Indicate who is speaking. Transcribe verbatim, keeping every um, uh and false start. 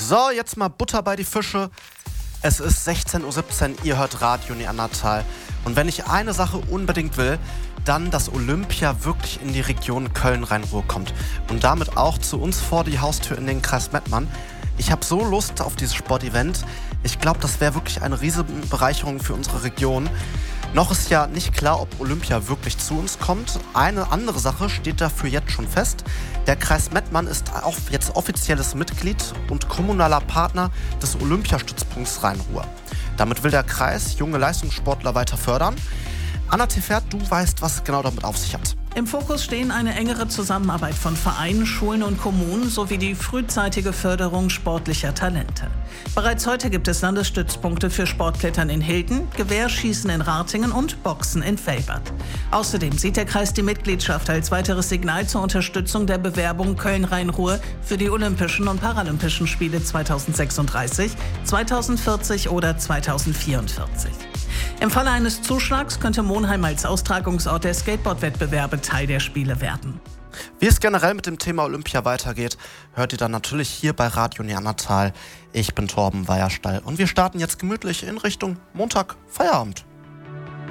Speaker 1: So, jetzt mal Butter bei die Fische. Es ist sechzehn Uhr siebzehn, ihr hört Radio Neandertal. Und wenn ich eine Sache unbedingt will, dann, dass Olympia wirklich in die Region Köln-Rhein-Ruhr kommt. Und damit auch zu uns vor die Haustür in den Kreis Mettmann. Ich habe so Lust auf dieses Sportevent. Ich glaube, das wäre wirklich eine riesige Bereicherung für unsere Region. Noch ist ja nicht klar, ob Olympia wirklich zu uns kommt. Eine andere Sache steht dafür jetzt schon fest. Der Kreis Mettmann ist auch jetzt offizielles Mitglied und kommunaler Partner des Olympiastützpunkts Rhein-Ruhr. Damit will der Kreis junge Leistungssportler weiter fördern. Anna Tefert, du weißt, was es genau damit auf sich hat.
Speaker 2: Im Fokus stehen eine engere Zusammenarbeit von Vereinen, Schulen und Kommunen sowie die frühzeitige Förderung sportlicher Talente. Bereits heute gibt es Landesstützpunkte für Sportklettern in Hilden, Gewehrschießen in Ratingen und Boxen in Velbert. Außerdem sieht der Kreis die Mitgliedschaft als weiteres Signal zur Unterstützung der Bewerbung Köln-Rhein-Ruhr für die Olympischen und Paralympischen Spiele zweitausendsechsunddreißig, zweitausendvierzig oder zweitausendvierundvierzig. Im Falle eines Zuschlags könnte Monheim als Austragungsort der Skateboard-Wettbewerbe Teil der Spiele werden.
Speaker 1: Wie es generell mit dem Thema Olympia weitergeht, hört ihr dann natürlich hier bei Radio Neandertal. Ich bin Torben Weierstall und wir starten jetzt gemütlich in Richtung Montag Feierabend.